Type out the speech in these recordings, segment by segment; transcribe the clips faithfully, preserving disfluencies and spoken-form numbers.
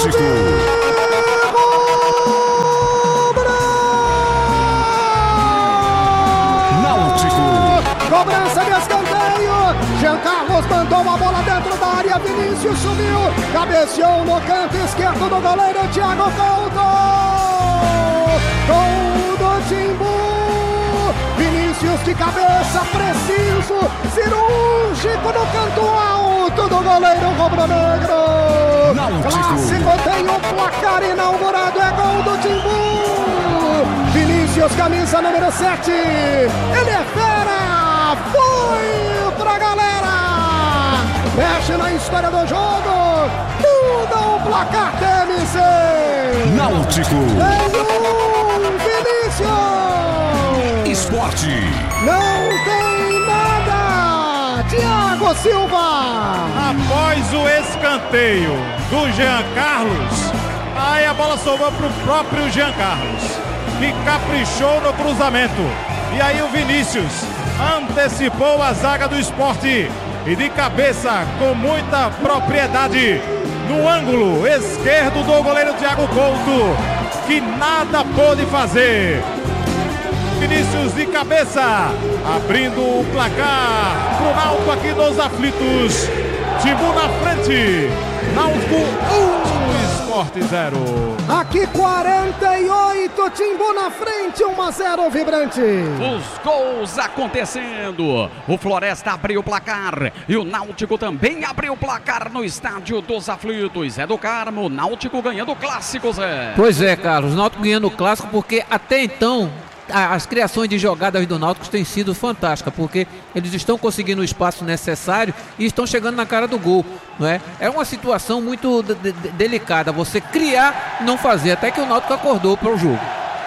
Náutico. Cobrança de escanteio. Jean Carlos mandou uma bola dentro da área. Vinícius subiu, cabeceou no canto esquerdo do goleiro Thiago Couto. Gol do Timbu. Vinícius de cabeça, preciso, cirúrgico no canto alto do goleiro rubro-negro. Clássico tem um placar inaugurado, é gol do Timbu. Vinícius, camisa número sete. Ele é fera. Foi pra galera, mexe na história do jogo, muda o placar T M C. Náutico. Tem um Vinícius. Esporte. Não tem nada. Thiago Silva. Após o escanteio do Jean Carlos, aí a bola sobrou pro próprio Jean Carlos, que caprichou no cruzamento. E aí o Vinícius antecipou a zaga do Sport e de cabeça, com muita propriedade, no ângulo esquerdo do goleiro Thiago Couto, que nada pôde fazer. Vinícius de cabeça, abrindo o placar pro Náutico aqui nos aflitos. Timbu na frente, Náutico um, Sport zero. Aqui quarenta e oito, Timbu na frente, um a zero, vibrante. Os gols acontecendo. O Floresta abriu o placar e o Náutico também abriu o placar no estádio dos aflitos. Zé do Carmo, Náutico ganhando o clássico, Zé. Pois é, Carlos, o Náutico ganhando o clássico porque até então as criações de jogadas do Náutico têm sido fantásticas, porque eles estão conseguindo o espaço necessário e estão chegando na cara do gol, não é? É uma situação muito de- de- delicada, você criar e não fazer, até que o Náutico acordou para o jogo.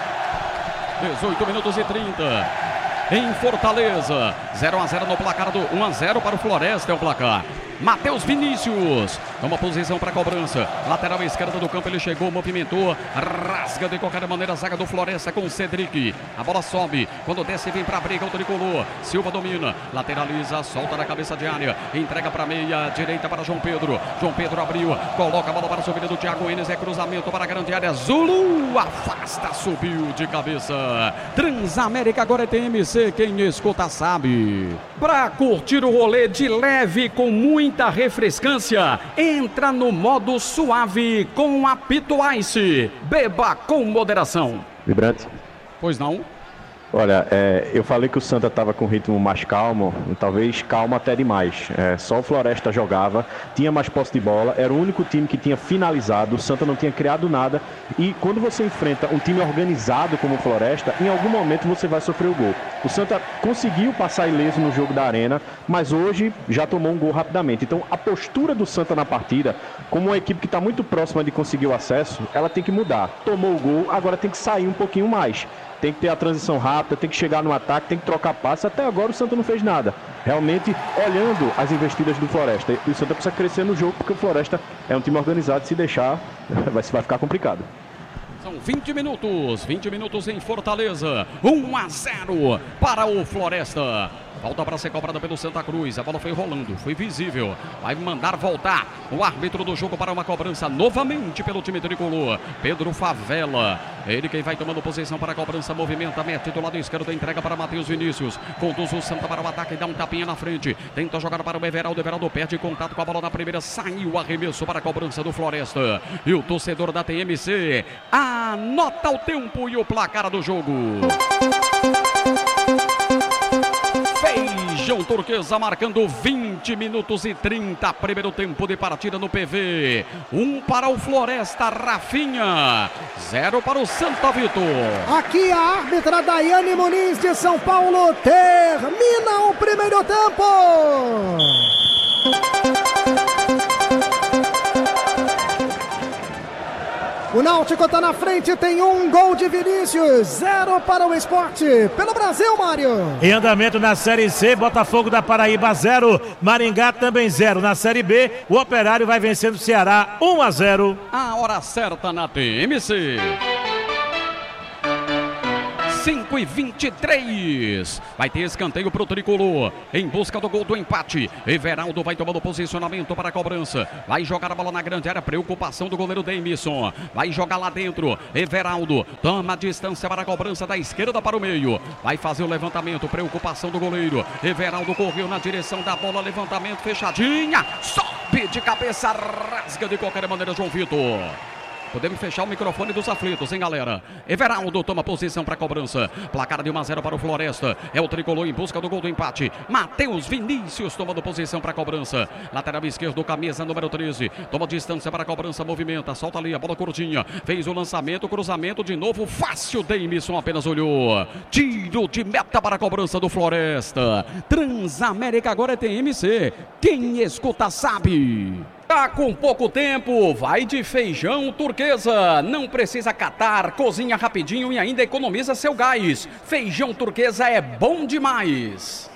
dezoito minutos e trinta em Fortaleza. zero a zero no placar do um a zero para o Floresta é o placar. Matheus Vinícius toma posição para a cobrança. Lateral esquerda do campo, ele chegou, movimentou, rasga de qualquer maneira a zaga do Floresta com o Cedric. A bola sobe, quando desce vem para a briga o tricolor. Silva domina, lateraliza, solta na cabeça de área, entrega para a meia direita para João Pedro. João Pedro abriu, coloca a bola para a subida do Thiago Enes, é cruzamento para a grande área. Zulu afasta, subiu de cabeça. Transamérica agora é T M C, quem escuta sabe. Para curtir o rolê de leve com muita refrescância, entra no modo suave com a Pito Ice. Beba com moderação. Vibrante. Pois não? Olha, é, eu falei que o Santa estava com um ritmo mais calmo, talvez calmo até demais. É, só o Floresta jogava, tinha mais posse de bola, era o único time que tinha finalizado, o Santa não tinha criado nada. E quando você enfrenta um time organizado como o Floresta, em algum momento você vai sofrer o gol. O Santa conseguiu passar ileso no jogo da Arena, mas hoje já tomou um gol rapidamente. Então a postura do Santa na partida, como uma equipe que está muito próxima de conseguir o acesso, ela tem que mudar. Tomou o gol, agora tem que sair um pouquinho mais. Tem que ter a transição rápida, tem que chegar no ataque, tem que trocar passe. Até agora o Santa não fez nada. Realmente, olhando as investidas do Floresta, o Santa precisa crescer no jogo, porque o Floresta é um time organizado. Se deixar, vai, vai ficar complicado. São vinte minutos, vinte minutos em Fortaleza, um a zero para o Floresta. Falta para ser cobrada pelo Santa Cruz, a bola foi rolando, foi visível, vai mandar voltar o árbitro do jogo para uma cobrança novamente pelo time tricolor, Pedro Favela, ele quem vai tomando posição para a cobrança, movimenta, mete do lado esquerdo, entrega para Matheus Vinícius, conduz o Santa para o ataque, dá um tapinha na frente, tenta jogar para o Everaldo, Everaldo perde contato com a bola na primeira, saiu o arremesso para a cobrança do Floresta, e o torcedor da T M C anota o tempo e o placar do jogo. Feijão Turquesa marcando vinte minutos e trinta, primeiro tempo de partida no P V. Um para o Floresta, Rafinha. Zero para o Santa Vitor. Aqui a árbitra Daiane Muniz de São Paulo termina o primeiro tempo. O Náutico está na frente, tem um gol de Vinícius, zero para o Sport. Pelo Brasil, Mário. Em andamento na Série C, Botafogo da Paraíba zero, Maringá também zero. Na Série B, o Operário vai vencendo o Ceará um a zero. A hora certa na T M C. cinco cinco e vinte e três. Vai ter escanteio pro tricolor. Em busca do gol do empate. Everaldo vai tomando posicionamento para a cobrança. Vai jogar a bola na grande área. Preocupação do goleiro Demisson. Vai jogar lá dentro. Everaldo toma a distância para a cobrança da esquerda para o meio. Vai fazer o levantamento. Preocupação do goleiro. Everaldo correu na direção da bola. Levantamento fechadinha. Sobe de cabeça. Rasga de qualquer maneira, João Vitor. Podemos fechar o microfone dos aflitos, hein, galera? Everaldo toma posição para a cobrança. Placar de um a zero para o Floresta. É o tricolor em busca do gol do empate. Matheus Vinícius tomando posição para a cobrança. Lateral esquerdo, camisa número treze. Toma distância para a cobrança, movimenta. Solta ali a bola curtinha. Fez o lançamento, cruzamento de novo. Fácil, Demisson apenas olhou. Tiro de meta para a cobrança do Floresta. Transamérica agora é T M C. Quem escuta sabe. Tá com pouco tempo, vai de Feijão Turquesa. Não precisa catar, cozinha rapidinho e ainda economiza seu gás. Feijão Turquesa é bom demais.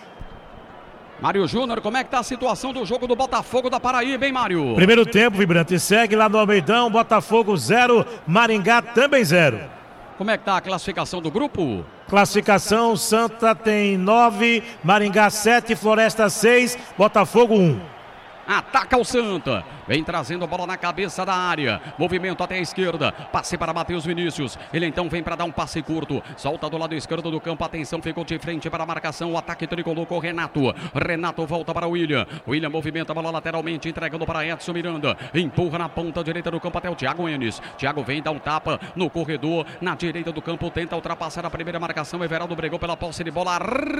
Mário Júnior, como é que tá a situação do jogo do Botafogo da Paraíba, hein, Mário? Primeiro tempo, Vibrante, segue lá no Almeidão, Botafogo zero, Maringá também zero. Como é que tá a classificação do grupo? Classificação, Santa tem nove, Maringá sete, Floresta seis, Botafogo um. Ataca o Santa. Vem trazendo a bola na cabeça da área. Movimento até a esquerda. Passe para Matheus Vinícius. Ele então vem para dar um passe curto. Solta do lado esquerdo do campo. Atenção, ficou de frente para a marcação. O ataque tricolor com Renato. Renato volta para o William. William movimenta a bola lateralmente, entregando para Edson Miranda. Empurra na ponta direita do campo até o Thiago Enes. Thiago vem, dá um tapa no corredor. Na direita do campo, tenta ultrapassar a primeira marcação. Everaldo brigou pela posse de bola.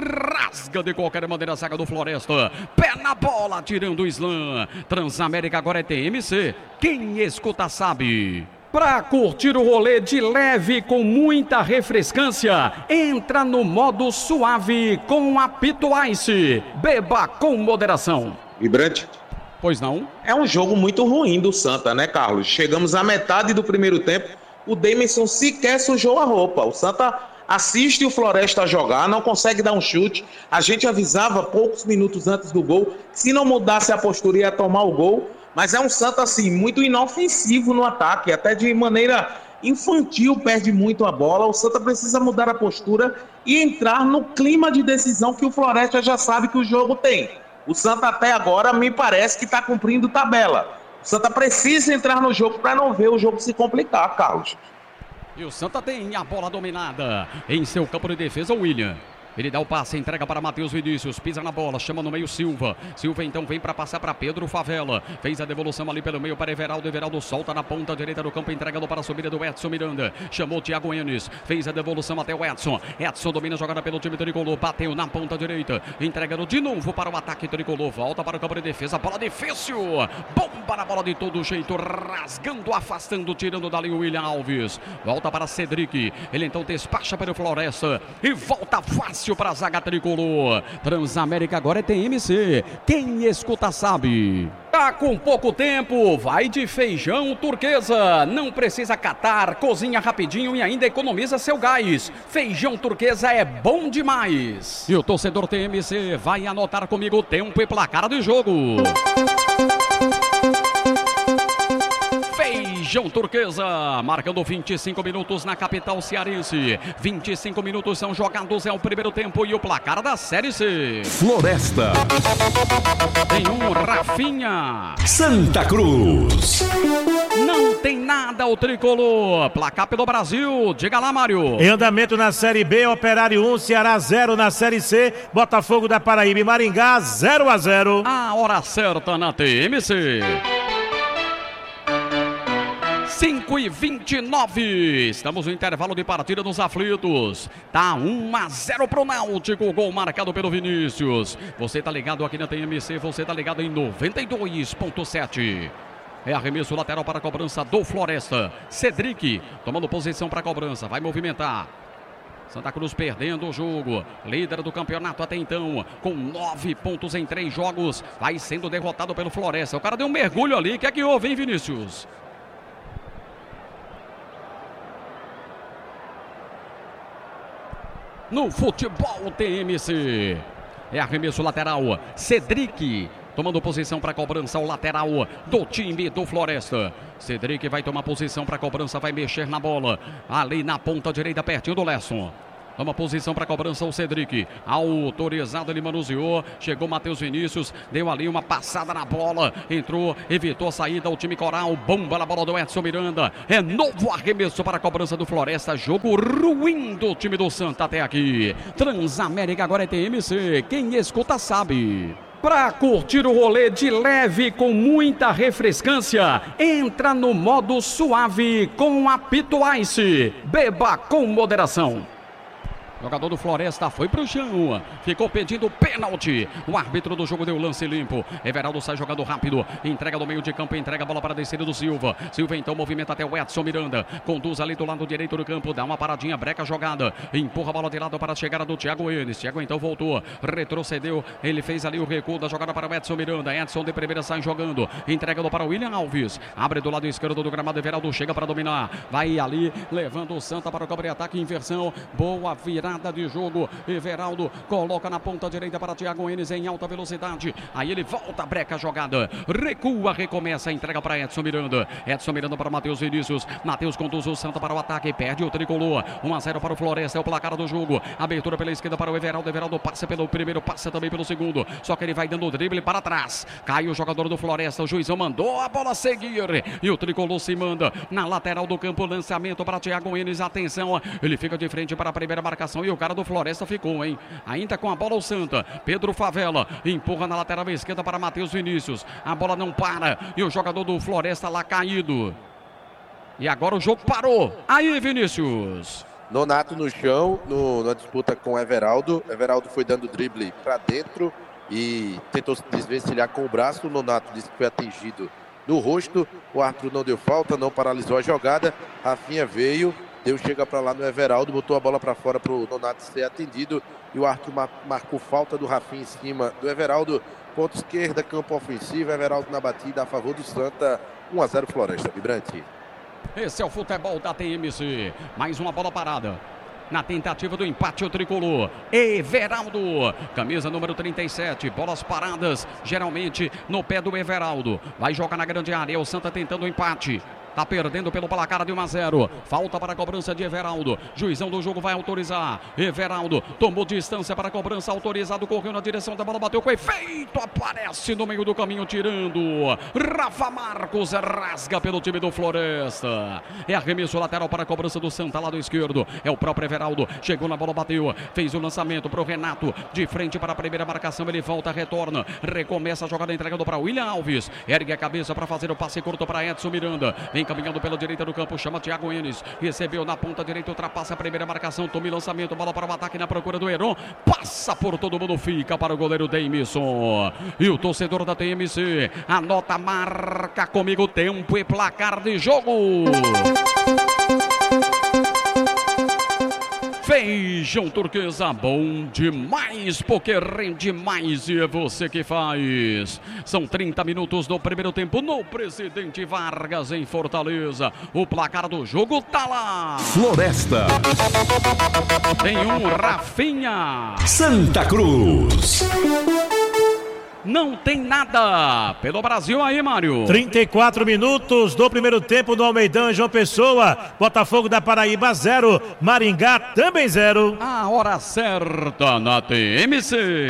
Rasga de qualquer maneira a zaga do Floresta. Pé na bola, tirando o slam. Transamérica agora é T M C. Quem escuta sabe. Pra curtir o rolê de leve com muita refrescância, entra no modo suave com Apito Ice. Beba com moderação. Vibrante. Pois não? É um jogo muito ruim do Santa, né, Carlos? Chegamos à metade do primeiro tempo, o Demisson sequer sujou a roupa. O Santa assiste o Floresta jogar, não consegue dar um chute. A gente avisava poucos minutos antes do gol que se não mudasse a postura ia tomar o gol. Mas é um Santa, assim, muito inofensivo no ataque, até de maneira infantil perde muito a bola. O Santa precisa mudar a postura e entrar no clima de decisão que o Floresta já sabe que o jogo tem. O Santa até agora me parece que está cumprindo tabela. O Santa precisa entrar no jogo para não ver o jogo se complicar, Carlos. E o Santa tem a bola dominada em seu campo de defesa, o William. Ele dá o passe, entrega para Matheus Vinícius, pisa na bola, chama no meio Silva. Silva então vem para passar para Pedro Favela. Fez a devolução ali pelo meio para Everaldo. Everaldo solta na ponta direita do campo, entregando para a subida do Edson Miranda. Chamou Thiago Enes, fez a devolução até o Edson. Edson domina a jogada pelo time tricolor, bateu na ponta direita, entregando de novo para o ataque tricolor. Volta para o campo de defesa, bola difícil. Bomba na bola de todo jeito, rasgando, afastando, tirando dali o William Alves. Volta para Cedric, ele então despacha para o Floresta e volta fácil para a zaga tricolor. Transamérica agora é T M C. Quem escuta sabe. Tá com pouco tempo, vai de Feijão Turquesa. Não precisa catar, cozinha rapidinho e ainda economiza seu gás. Feijão Turquesa é bom demais. E o torcedor T M C vai anotar comigo o tempo e placar do jogo. Feijão Turquesa, marcando vinte e cinco minutos na capital cearense. vinte e cinco minutos são jogados, é o primeiro tempo e o placar da Série C. Floresta. Tem um Rafinha. Santa Cruz. Não tem nada o tricolor. Placar pelo Brasil. Diga lá, Mário. Em andamento na Série B, Operário um, Ceará zero na Série C. Botafogo da Paraíba e Maringá zero a zero. A hora certa na T M C. cinco e vinte e nove. Estamos no intervalo de partida dos aflitos. Tá um a zero pro Náutico. Gol marcado pelo Vinícius. Você tá ligado aqui na T M C. Você tá ligado em noventa e dois ponto sete. É arremesso lateral para a cobrança do Floresta. Cedric tomando posição para a cobrança. Vai movimentar. Santa Cruz perdendo o jogo. Líder do campeonato até então. Com nove pontos em três jogos. Vai sendo derrotado pelo Floresta. O cara deu um mergulho ali. O que é que houve, hein, Vinícius? No futebol T M C. É arremesso lateral. Cedric tomando posição para a cobrança, o lateral do time do Floresta. Cedric vai tomar posição para a cobrança, vai mexer na bola. Ali na ponta direita, pertinho do Lesson. Toma posição para cobrança o Cedric. Autorizado, ele manuseou. Chegou Matheus Vinícius. Deu ali uma passada na bola. Entrou, evitou a saída. O time coral. Bomba na bola do Edson Miranda. É novo arremesso para a cobrança do Floresta. Jogo ruim do time do Santa até aqui. Transamérica agora é T M C. Quem escuta sabe. Para curtir o rolê de leve com muita refrescância, entra no modo suave com apito Ice. Beba com moderação. Jogador do Floresta foi pro chão, ficou pedindo pênalti. O árbitro do jogo deu lance limpo. Everaldo sai jogando rápido, entrega do meio de campo, entrega a bola para a descida do Silva. Silva então movimenta até o Edson Miranda, conduz ali do lado direito do campo, dá uma paradinha, breca a jogada, empurra a bola de lado para a chegada do Thiago Enes. Thiago então voltou, retrocedeu, ele fez ali o recuo da jogada para o Edson Miranda. Edson de primeira sai jogando, entrega para o William Alves, abre do lado esquerdo do gramado. Everaldo chega para dominar, vai ali, levando o Santa para o cobre-ataque, inversão, boa virada de jogo. Everaldo coloca na ponta direita para Thiago Enes em alta velocidade. Aí ele volta, breca a jogada, recua, recomeça, entrega para Edson Miranda. Edson Miranda para Matheus Vinícius. Matheus conduz o Santa para o ataque, perde o tricolor. um a zero para o Floresta, é o placar do jogo. Abertura pela esquerda para o Everaldo. Everaldo passa pelo primeiro, passa também pelo segundo. Só que ele vai dando o drible para trás. Cai o jogador do Floresta. O juizão mandou a bola seguir. E o tricolor se manda na lateral do campo. Lançamento para Thiago Enes. Atenção, ele fica de frente para a primeira marcação. E o cara do Floresta ficou, hein? Ainda com a bola o Santa. Pedro Favela empurra na lateral esquerda para Matheus Vinícius. A bola não para. E o jogador do Floresta lá caído. E agora o jogo parou. Aí, Vinícius. Nonato no chão, no, na disputa com o Everaldo. Everaldo foi dando drible para dentro e tentou se desvencilhar com o braço. O Nonato disse que foi atingido no rosto. O árbitro não deu falta, não paralisou a jogada. Rafinha veio. Deu chega para lá no Everaldo, botou a bola para fora para o Nonato ser atendido. E o árbitro marcou falta do Rafinha em cima do Everaldo. Ponto esquerda, campo ofensivo. Everaldo na batida a favor do Santa. um a zero Floresta Vibrante. Esse é o futebol da T M C. Mais uma bola parada. Na tentativa do empate o tricolor. Everaldo, camisa número trinta e sete, bolas paradas, geralmente no pé do Everaldo. Vai jogar na grande área, o Santa tentando o empate. Tá perdendo pelo placar de um a zero. Falta para a cobrança de Everaldo. Juizão do jogo vai autorizar. Everaldo tomou distância para a cobrança. Autorizado, correu na direção da bola, bateu com efeito. Aparece no meio do caminho, tirando. Rafa Marcos rasga pelo time do Floresta. É arremesso lateral para a cobrança do Santa, lado esquerdo. É o próprio Everaldo. Chegou na bola, bateu. Fez o lançamento para o Renato. De frente para a primeira marcação. Ele volta, retorna. Recomeça a jogada entregando para William Alves. Ergue a cabeça para fazer o passe curto para Edson Miranda. Vem caminhando pela direita do campo, chama Thiago Enes, recebeu na ponta direita, ultrapassa a primeira marcação, tome lançamento, bola para o ataque na procura do Heron, passa por todo mundo, fica para o goleiro Deimison. E o torcedor da T M C anota, marca comigo tempo e placar de jogo. Feijão Turquesa, bom demais, porque rende mais e é você que faz. São trinta minutos do primeiro tempo no Presidente Vargas, em Fortaleza. O placar do jogo tá lá. Floresta. Tem um Rafinha. Santa Cruz. Não tem nada pelo Brasil aí, Mário. trinta e quatro minutos do primeiro tempo no Almeidão, João Pessoa. Botafogo da Paraíba zero, Maringá também zero. A hora certa na T M C.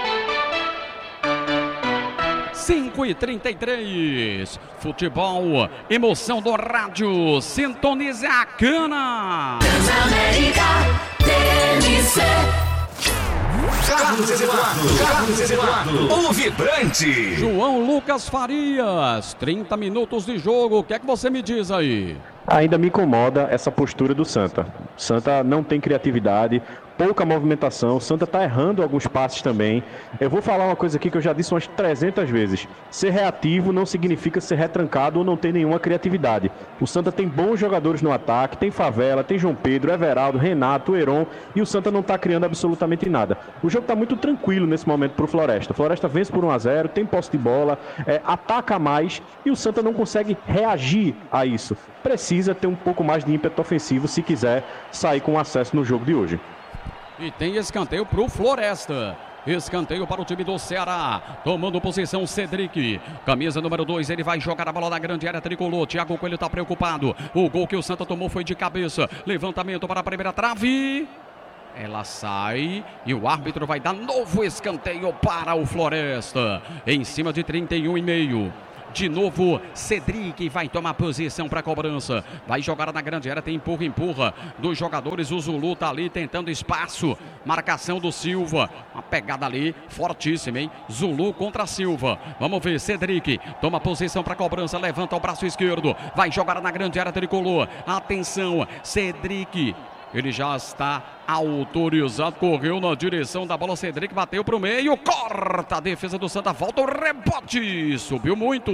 cinco e trinta e três. Futebol, emoção do rádio. Sintonize a cana. Transamérica T M C. Carlos Eduardo, Carlos Eduardo, o vibrante. João Lucas Farias, trinta minutos de jogo, o que é que você me diz aí? Ainda me incomoda essa postura do Santa. Santa não tem criatividade, pouca movimentação, o Santa está errando alguns passes também. Eu vou falar uma coisa aqui que eu já disse umas trezentas vezes. Ser reativo não significa ser retrancado ou não ter nenhuma criatividade. O Santa tem bons jogadores no ataque, tem Favela, tem João Pedro, Everaldo, Renato, Heron, e o Santa não está criando absolutamente nada. O jogo está muito tranquilo nesse momento para o Floresta. O Floresta vence por um a zero, tem posse de bola, é, ataca mais e o Santa não consegue reagir a isso. Precisa ter um pouco mais de ímpeto ofensivo se quiser sair com acesso no jogo de hoje. E tem escanteio para o Floresta. Escanteio para o time do Ceará. Tomando posição Cedric. Camisa número dois. Ele vai jogar a bola na grande área tricolor. Thiago Coelho está preocupado. O gol que o Santa tomou foi de cabeça. Levantamento para a primeira trave. Ela sai e o árbitro vai dar novo escanteio para o Floresta. Em cima de trinta e um e meio. De novo, Cedric vai tomar posição para a cobrança. Vai jogar na grande área, tem empurra, empurra dos jogadores. O Zulu tá ali tentando espaço. Marcação do Silva. Uma pegada ali fortíssima, hein? Zulu contra Silva. Vamos ver, Cedric toma posição para a cobrança. Levanta o braço esquerdo. Vai jogar na grande área tricolor. Atenção, Cedric. Ele já está autorizado, correu na direção da bola, Cedric bateu para o meio, corta a defesa do Santa, volta o rebote, subiu muito,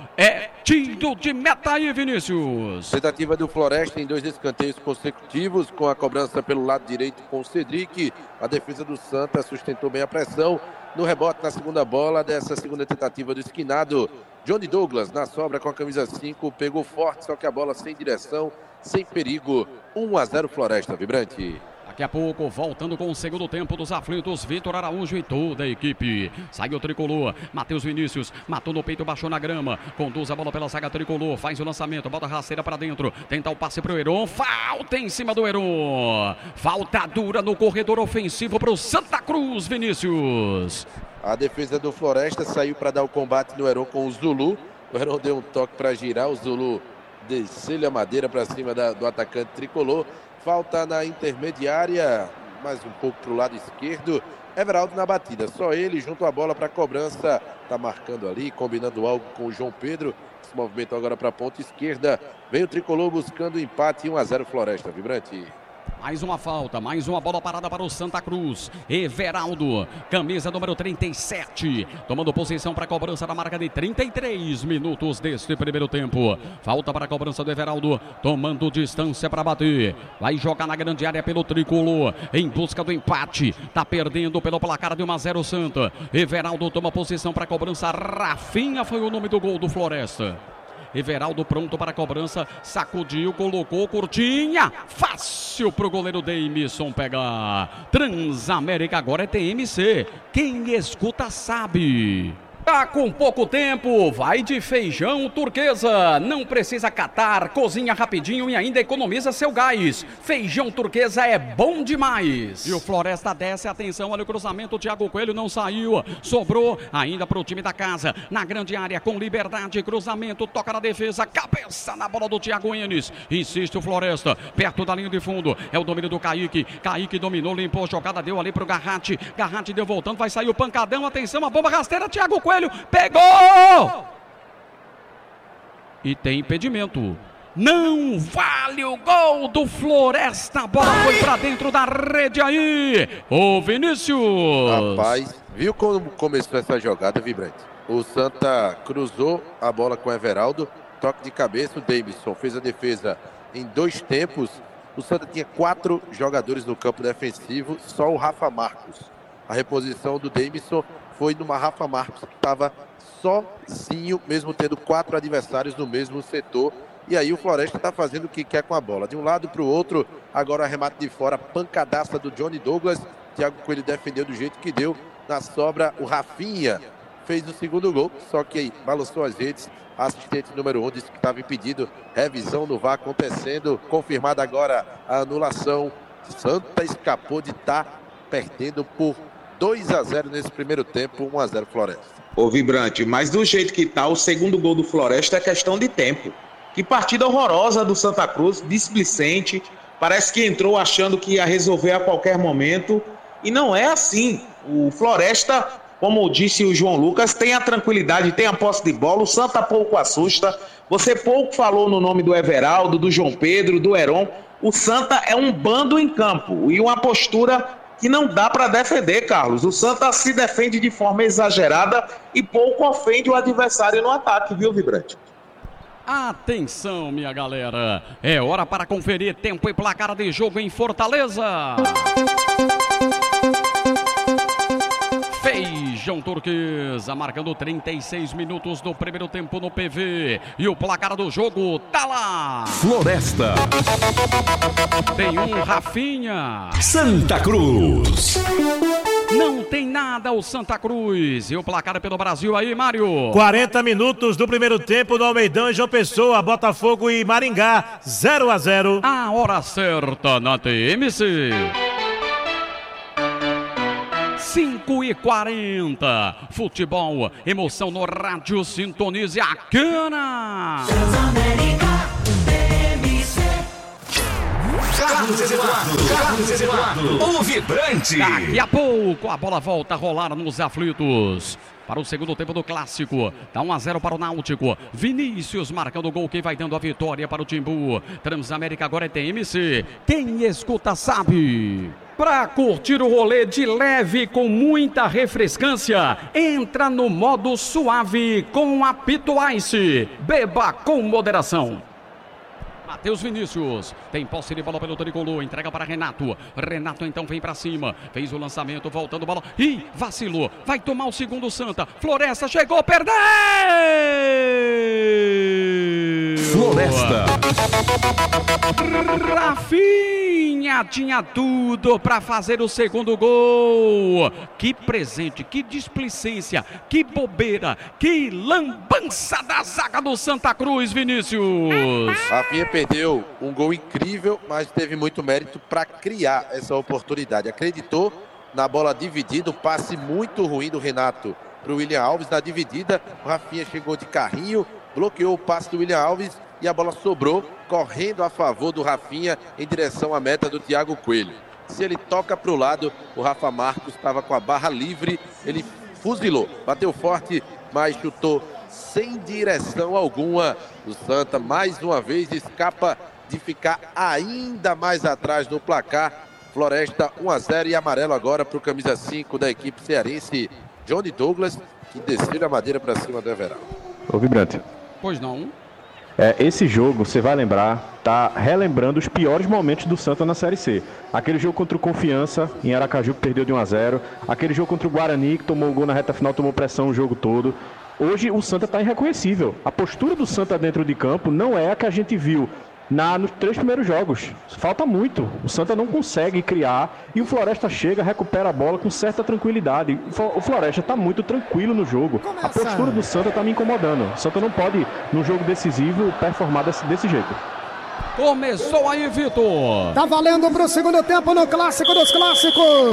é tiro de meta aí, Vinícius. Tentativa do Floresta em dois escanteios consecutivos, com a cobrança pelo lado direito com o Cedric, a defesa do Santa sustentou bem a pressão, no rebote na segunda bola dessa segunda tentativa do esquinado, Johnny Douglas na sobra com a camisa cinco, pegou forte, só que a bola sem direção, sem perigo, um a zero Floresta, Vibrante. Daqui a pouco, voltando com o segundo tempo dos aflitos, Vitor Araújo e toda a equipe. Sai o tricolor, Matheus Vinícius, matou no peito, baixou na grama, conduz a bola pela zaga tricolor, faz o lançamento, bota a rasteira para dentro, tenta o passe para o Heron, falta em cima do Heron. Falta dura no corredor ofensivo para o Santa Cruz, Vinícius. A defesa do Floresta saiu para dar o combate no Heron com o Zulu. O Heron deu um toque para girar, o Zulu desceu a madeira para cima da, do atacante tricolor. Falta na intermediária, mais um pouco para o lado esquerdo. Everaldo na batida, só ele junto à bola para a cobrança. Está marcando ali, combinando algo com o João Pedro. Esse movimento agora para a ponta esquerda. Vem o tricolor buscando o empate, um a zero Floresta, Vibrante. Mais uma falta, mais uma bola parada para o Santa Cruz. Everaldo, camisa número trinta e sete, tomando posição para a cobrança da marca de trinta e três minutos deste primeiro tempo. Falta para a cobrança do Everaldo, tomando distância para bater. Vai jogar na grande área pelo tricolor, em busca do empate. Tá perdendo pelo placar de um a zero Santa. Everaldo toma posição para a cobrança. Rafinha foi o nome do gol do Floresta. Everaldo pronto para a cobrança, sacudiu, colocou, curtinha, fácil para o goleiro Deimison pegar. Transamérica agora é T M C, quem escuta sabe. Tá com pouco tempo, vai de Feijão Turquesa. Não precisa catar, cozinha rapidinho e ainda economiza seu gás. Feijão Turquesa é bom demais. E o Floresta desce, atenção, olha o cruzamento, o Thiago Coelho não saiu. Sobrou ainda pro time da casa. Na grande área, com liberdade, cruzamento, toca na defesa, cabeça na bola do Thiago Enes. Insiste o Floresta, perto da linha de fundo. É o domínio do Kaique. Kaique dominou, limpou a jogada, deu ali pro Garratti. Garratti deu voltando, vai sair o pancadão, atenção, a bomba rasteira, Thiago Coelho. Pegou! E tem impedimento. Não vale o gol do Floresta. A bola foi pra dentro da rede aí. Ô Vinícius. Rapaz, viu como começou essa jogada, Vibrante? O Santa cruzou a bola com o Everaldo. Toque de cabeça, o Davidson fez a defesa em dois tempos. O Santa tinha quatro jogadores no campo defensivo, só o Rafa Marcos. A reposição do Davidson foi numa Rafa Marcos que estava sozinho, mesmo tendo quatro adversários no mesmo setor. E aí o Floresta está fazendo o que quer com a bola. De um lado para o outro, agora arremate de fora, pancadaça do Johnny Douglas. Thiago Coelho defendeu do jeito que deu. Na sobra, o Rafinha fez o segundo gol, só que aí balançou as redes. A assistente número um disse que estava impedido. Revisão no V A R acontecendo. Confirmada agora a anulação. Santa escapou de estar tá perdendo por dois a zero nesse primeiro tempo, um a zero Floresta. Ô Vibrante, mas do jeito que tá, o segundo gol do Floresta é questão de tempo. Que partida horrorosa do Santa Cruz, displicente, parece que entrou achando que ia resolver a qualquer momento, e não é assim. O Floresta, como disse o João Lucas, tem a tranquilidade, tem a posse de bola, o Santa pouco assusta. Você pouco falou no nome do Everaldo, do João Pedro, do Heron. O Santa é um bando em campo e uma postura que não dá para defender, Carlos. O Santa se defende de forma exagerada e pouco ofende o adversário no ataque, viu, Vibrante? Atenção, minha galera. É hora para conferir tempo e placar de jogo em Fortaleza. Feijão Turquesa, marcando trinta e seis minutos do primeiro tempo no P V. E o placar do jogo tá lá. Floresta. Tem um Rafinha. Santa Cruz. Não tem nada o Santa Cruz. E o placar pelo Brasil aí, Mário. quarenta minutos do primeiro tempo no Almeidão e João Pessoa, Botafogo e Maringá, zero a zero. A hora certa na T M C. cinco e quarenta. Futebol, emoção no rádio, sintonize a cana. Carlos Eduardo, Carlos Eduardo, o vibrante. Daqui a pouco a bola volta a rolar nos aflitos. Para o segundo tempo do clássico, dá um a zero para o Náutico. Vinícius marcando o gol, quem vai dando a vitória para o Timbu. Transamérica agora é T M C. Quem escuta sabe. Para curtir o rolê de leve com muita refrescância, entra no modo suave com a Pito Ice. Beba com moderação. Matheus Vinícius, tem posse de bola pelo tricolor, entrega para Renato. Renato então vem para cima, fez o lançamento, voltando bola. Ih, vacilou, vai tomar o segundo Santa. Floresta chegou, perdeu! Floresta. Rafinha tinha tudo para fazer o segundo gol. Que presente, que displicência, que bobeira, que lambança da zaga do Santa Cruz, Vinícius. Rafinha perdeu um gol incrível, mas teve muito mérito para criar essa oportunidade. Acreditou na bola dividida, o passe muito ruim do Renato para o William Alves. Na dividida, o Rafinha chegou de carrinho, bloqueou o passe do William Alves e a bola sobrou, correndo a favor do Rafinha em direção à meta do Thiago Coelho. Se ele toca para o lado, o Rafa Marcos estava com a barra livre, ele fuzilou, bateu forte, mas chutou sem direção alguma. O Santa, mais uma vez, escapa de ficar ainda mais atrás no placar. Floresta um a zero e amarelo agora para o camisa cinco da equipe cearense, Johnny Douglas, que desceu a madeira para cima do Everaldo. Ô, Vibrante. Pois não. É, esse jogo, você vai lembrar, tá relembrando os piores momentos do Santa na Série C. Aquele jogo contra o Confiança, em Aracaju, que perdeu de um a zero. Aquele jogo contra o Guarani, que tomou o gol na reta final, tomou pressão o jogo todo. Hoje o Santa está irreconhecível. A postura do Santa dentro de campo não é a que a gente viu na, nos três primeiros jogos. Falta muito. O Santa não consegue criar e o Floresta chega, recupera a bola com certa tranquilidade. O Floresta está muito tranquilo no jogo. Começa. A postura do Santa está me incomodando. O Santa não pode, num jogo decisivo, performar desse, desse jeito. Começou aí, Vitor. Tá valendo pro segundo tempo no Clássico dos Clássicos.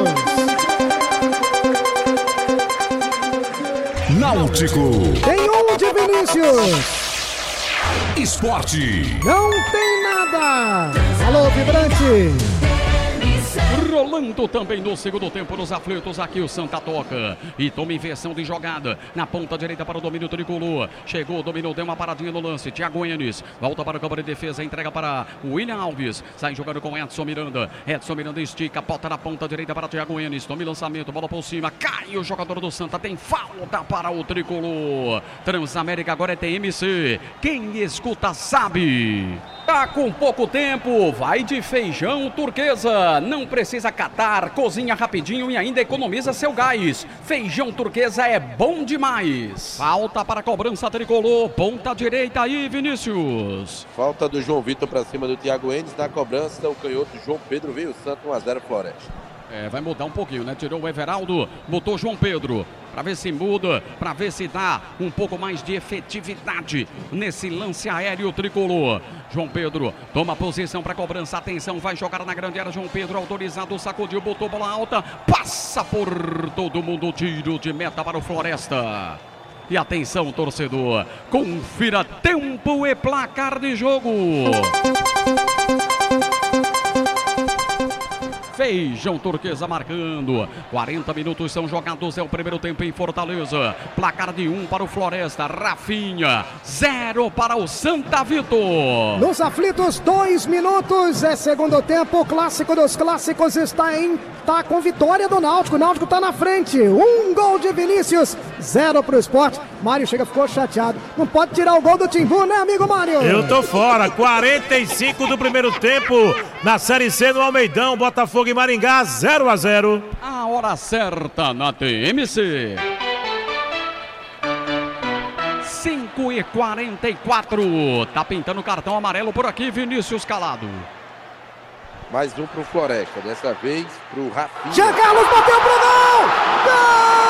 Náutico. Tem um de Vinícius. Esporte. Não tem nada. Alô, Vibrante. Rolando também no segundo tempo nos aflitos, aqui o Santa toca e toma inversão de jogada na ponta direita para o domínio tricolor. Chegou, dominou, deu uma paradinha no lance. Thiago Enes volta para o campo de defesa, entrega para o William Alves, sai jogando com Edson Miranda. Edson Miranda estica, bota na ponta direita para Thiago Enes, toma lançamento, bola por cima, cai o jogador do Santa, tem falta para o tricolor. Transamérica agora é T M C, quem escuta sabe. Tá com pouco tempo, vai de feijão turquesa. Não precisa catar, cozinha rapidinho e ainda economiza seu gás. Feijão turquesa é bom demais. Falta para a cobrança tricolor, ponta direita aí, Vinícius. Falta do João Vitor para cima do Thiago Enes. Na cobrança, o canhoto João Pedro veio o Santa um a zero Floresta. É, vai mudar um pouquinho, né? Tirou o Everaldo, botou João Pedro. Para ver se muda, para ver se dá um pouco mais de efetividade nesse lance aéreo tricolor. João Pedro toma posição para cobrança. Atenção, vai jogar na grande área. João Pedro autorizado, sacudiu, botou bola alta. Passa por todo mundo, tiro de meta para o Floresta. E atenção, torcedor, confira tempo e placar de jogo. Feijão turquesa marcando. quarenta minutos são jogados, é o primeiro tempo em Fortaleza. Placar de um para o Floresta. Rafinha, zero para o Santa Vitor. Nos aflitos, dois minutos, é segundo tempo. O Clássico dos Clássicos está em tá com vitória do Náutico. O Náutico está na frente. Um gol de Vinícius, zero para o Sport. Mário chega, ficou chateado. Não pode tirar o gol do Timbu, né, amigo Mário? Eu tô fora. quarenta e cinco do primeiro tempo na Série C no Almeidão. Botafogo e Maringá, zero a zero. A hora certa na T M C. cinco e quarenta e quatro. Tá pintando cartão amarelo por aqui, Vinícius Calado. Mais um pro Floresta, dessa vez pro Rafinha. Jean Carlos bateu pro gol! Gol!